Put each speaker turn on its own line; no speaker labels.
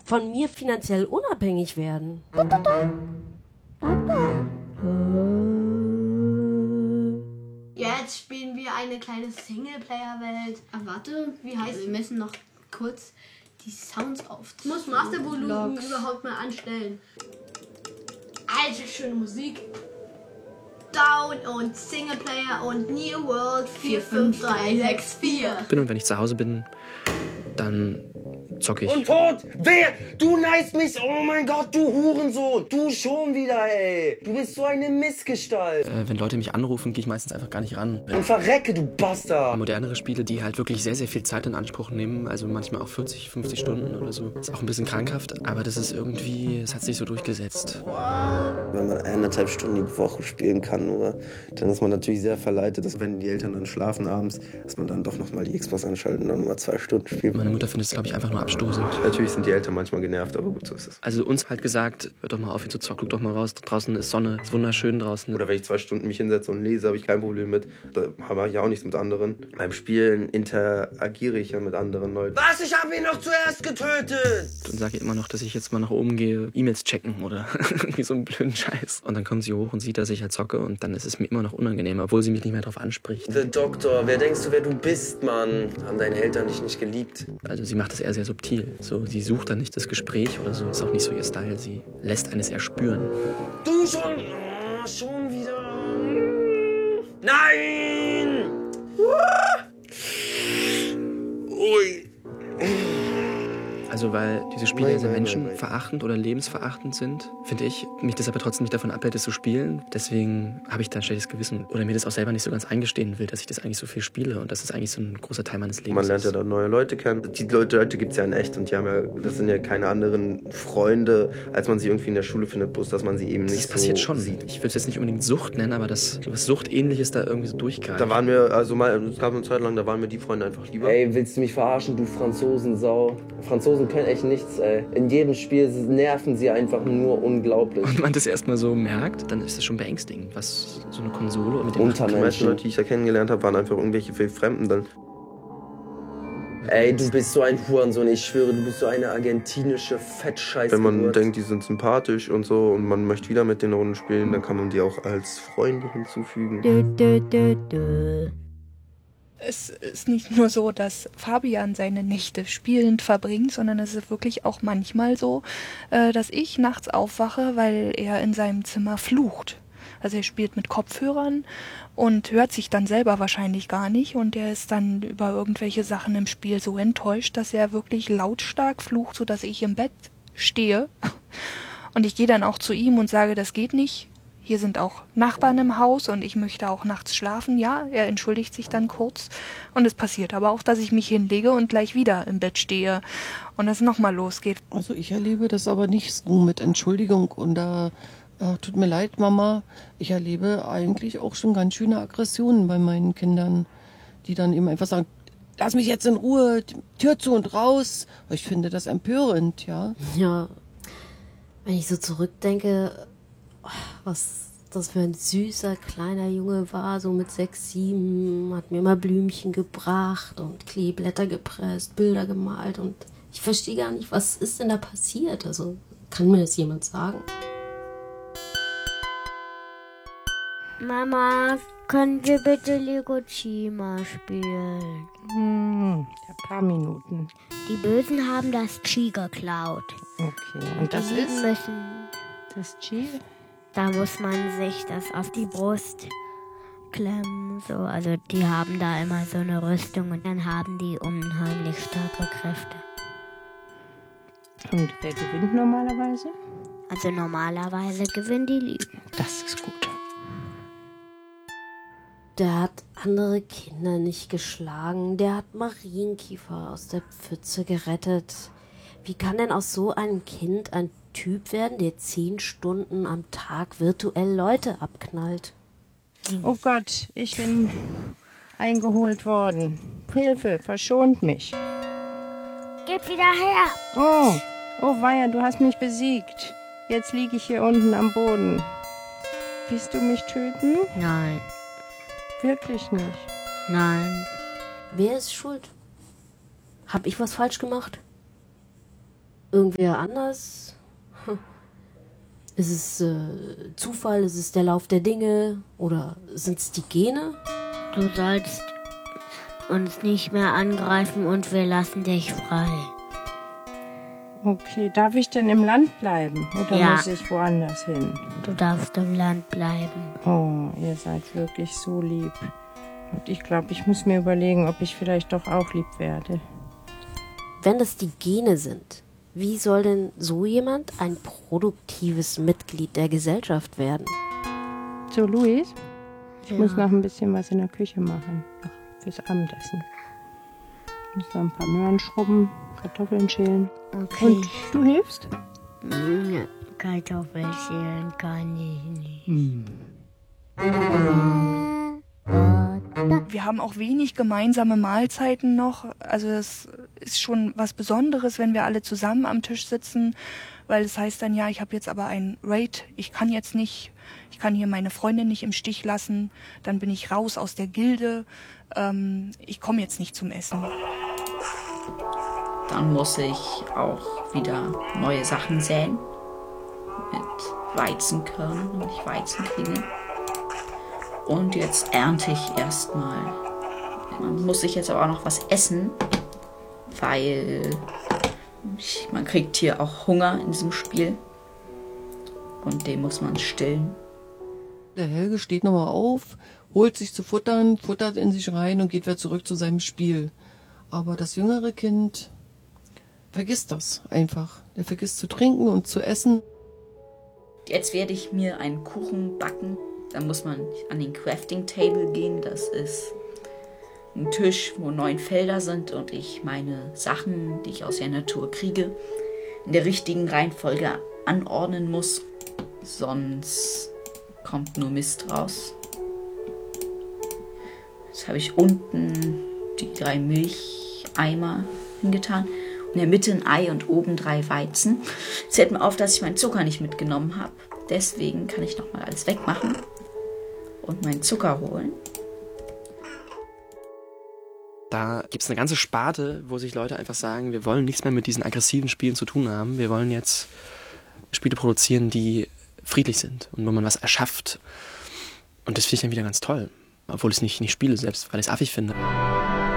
von mir finanziell unabhängig werden.
Jetzt spielen wir eine kleine Singleplayer-Welt. Warte, wie heißt wir müssen noch kurz die Sounds auf. Ich muss Mastervolumen überhaupt mal anstellen. Alte, schöne Musik. Down und Singleplayer und New World 45364.
Und wenn ich zu Hause bin, dann zocke ich.
Und tot! Wer? Du neist mich! Oh mein Gott, du Hurensohn! Du schon wieder, ey! Du bist so eine Missgestalt!
Wenn Leute mich anrufen, gehe ich meistens einfach gar nicht ran.
Und verrecke, du Bastard!
Modernere Spiele, die halt wirklich sehr, sehr viel Zeit in Anspruch nehmen, also manchmal auch 40, 50 Stunden oder so. Ist auch ein bisschen krankhaft, aber das ist irgendwie, es hat sich so durchgesetzt.
Wenn man 1,5 Stunden die Woche spielen kann, nur, dann ist man natürlich sehr verleitet, dass wenn die Eltern dann schlafen abends, dass man dann doch nochmal die Xbox anschaltet und dann mal 2 Stunden spielt.
Meine Mutter findet es, glaube ich, einfach nur abstoßend.
Natürlich sind die Eltern manchmal genervt, aber gut, so ist es.
Also uns halt gesagt, hört doch mal auf, hier zu zocken, guck doch mal raus, draußen ist Sonne, ist wunderschön draußen.
Oder wenn ich 2 Stunden mich hinsetze und lese, habe ich kein Problem mit. Da mache ich ja auch nichts mit anderen. Beim Spielen interagiere ich ja mit anderen Leuten. Was? Ich habe ihn noch zuerst getötet!
Dann sage ich immer noch, dass ich jetzt mal nach oben gehe, E-Mails checken oder irgendwie so einen blöden Scheiß. Und dann kommt sie hoch und sieht, dass ich halt zocke und dann ist es mir immer noch unangenehm, obwohl sie mich nicht mehr darauf anspricht.
The Doctor, wer denkst du, wer du bist, Mann? Haben deine Eltern dich nicht geliebt?
Also sie macht das eher sehr subtil. So, sie sucht dann nicht das Gespräch oder so, ist auch nicht so ihr Style. Sie lässt eines eher spüren.
Du schon? Oh, schon wieder? Nein! Ui.
Also weil diese Spiele sehr menschenverachtend oder lebensverachtend sind, finde ich, mich das aber trotzdem nicht davon abhält, es zu spielen. Deswegen habe ich da ein schlechtes Gewissen oder mir das auch selber nicht so ganz eingestehen will, dass ich das eigentlich so viel spiele und dass es eigentlich so ein großer Teil meines Lebens ist.
Man lernt ja da neue Leute kennen. Die Leute gibt es ja in echt und die haben ja, das sind ja keine anderen Freunde, als man sie irgendwie in der Schule findet, bloß dass man sie eben nicht so
passiert schon.
sieht.
Ich würde es jetzt nicht unbedingt Sucht nennen, aber dass was Suchtähnliches da irgendwie so durchgreift.
Da waren wir, also mal, es gab eine Zeit lang, da waren mir die Freunde einfach lieber. Ey, willst du mich verarschen, du Franzosensau? Franzosen können echt nichts, ey. In jedem Spiel nerven sie einfach nur unglaublich.
Und man das erstmal so merkt, dann ist das schon beängstigend, was so eine Konsole mit dem
Untermenschen. Die meisten Leute, die ich da kennengelernt habe, waren einfach irgendwelche Fremden dann. Ey, du bist so ein Hurensohn, ich schwöre, du bist so eine argentinische Fettscheiße. Wenn man denkt, die sind sympathisch und so und man möchte wieder mit den Runden spielen, dann kann man die auch als Freunde hinzufügen.
Es ist nicht nur so, dass Fabian seine Nächte spielend verbringt, sondern es ist wirklich auch manchmal so, dass ich nachts aufwache, weil er in seinem Zimmer flucht. Also er spielt mit Kopfhörern und hört sich dann selber wahrscheinlich gar nicht und er ist dann über irgendwelche Sachen im Spiel so enttäuscht, dass er wirklich lautstark flucht, sodass ich im Bett stehe und ich gehe dann auch zu ihm und sage, das geht nicht. Hier sind auch Nachbarn im Haus und ich möchte auch nachts schlafen. Ja, er entschuldigt sich dann kurz. Und es passiert aber auch, dass ich mich hinlege und gleich wieder im Bett stehe und es nochmal losgeht.
Also ich erlebe das aber nicht so mit Entschuldigung und da tut mir leid, Mama. Ich erlebe eigentlich auch schon ganz schöne Aggressionen bei meinen Kindern, die dann eben einfach sagen, lass mich jetzt in Ruhe, Tür zu und raus. Ich finde das empörend, ja.
Ja, wenn ich so zurückdenke, was das für ein süßer kleiner Junge war, so mit 6, 7, hat mir immer Blümchen gebracht und Kleeblätter gepresst, Bilder gemalt und ich verstehe gar nicht, was ist denn da passiert? Also, kann mir das jemand sagen?
Mama, können wir bitte Lego Chima spielen?
Ein paar Minuten.
Die Bösen haben das Chi geklaut.
Okay, und das
Die
ist?
müssen.
Das Chi?
Da muss man sich das auf die Brust klemmen. So. Also die haben da immer so eine Rüstung und dann haben die unheimlich starke Kräfte.
Und wer gewinnt normalerweise?
Also normalerweise gewinnen die Lieben.
Das ist gut.
Der hat andere Kinder nicht geschlagen. Der hat Marienkiefer aus der Pfütze gerettet. Wie kann denn aus so einem Kind ein Typ werden, der 10 Stunden am Tag virtuell Leute abknallt?
Oh Gott, ich bin eingeholt worden. Hilfe, verschont mich.
Gib wieder her!
Oh weia, du hast mich besiegt. Jetzt liege ich hier unten am Boden. Willst du mich töten?
Nein.
Wirklich nicht.
Nein.
Wer ist schuld? Hab ich was falsch gemacht? irgendwer anders? Ist es Zufall? Ist es der Lauf der Dinge? Oder sind es die Gene?
Du sollst uns nicht mehr angreifen und wir lassen dich frei.
Okay, darf ich denn im Land bleiben oder
Ja.
muss ich woanders hin?
Du darfst im Land bleiben.
Oh, ihr seid wirklich so lieb. Und ich glaube, ich muss mir überlegen, ob ich vielleicht doch auch lieb werde.
Wenn das die Gene sind, wie soll denn so jemand ein produktives Mitglied der Gesellschaft werden?
So, Luis, ich
Ja.
muss noch ein bisschen was in der Küche machen. Noch fürs Abendessen. Ich muss noch ein paar Möhren schrubben, Kartoffeln schälen.
Okay.
Und du hilfst?
Kartoffeln schälen kann ich nicht.
Wir haben auch wenig gemeinsame Mahlzeiten noch. Also es ist schon was Besonderes, wenn wir alle zusammen am Tisch sitzen, weil es heißt dann, ja, ich habe jetzt aber einen Raid, ich kann hier meine Freundin nicht im Stich lassen, dann bin ich raus aus der Gilde, ich komme jetzt nicht zum Essen.
Dann muss ich auch wieder neue Sachen säen mit Weizenkörnern, damit ich Weizen kriege. Und jetzt ernte ich erstmal. Man muss sich jetzt aber auch noch was essen, weil man kriegt hier auch Hunger in diesem Spiel. Und den muss man stillen.
Der Helge steht nochmal auf, holt sich zu futtern, futtert in sich rein und geht wieder zurück zu seinem Spiel. Aber das jüngere Kind vergisst das einfach. Der vergisst zu trinken und zu essen.
Jetzt werde ich mir einen Kuchen backen. Da muss man an den Crafting Table gehen. Das ist ein Tisch, wo 9 Felder sind und ich meine Sachen, die ich aus der Natur kriege, in der richtigen Reihenfolge anordnen muss. Sonst kommt nur Mist raus. Jetzt habe ich unten die 3 Milcheimer hingetan. Und in der Mitte ein Ei und oben 3 Weizen. Es fällt mir auf, dass ich meinen Zucker nicht mitgenommen habe. Deswegen kann ich nochmal alles wegmachen und meinen Zucker holen.
Da gibt es eine ganze Sparte, wo sich Leute einfach sagen, wir wollen nichts mehr mit diesen aggressiven Spielen zu tun haben. Wir wollen jetzt Spiele produzieren, die friedlich sind und wo man was erschafft. Und das finde ich dann wieder ganz toll. Obwohl ich es nicht spiele, selbst weil ich es affig finde.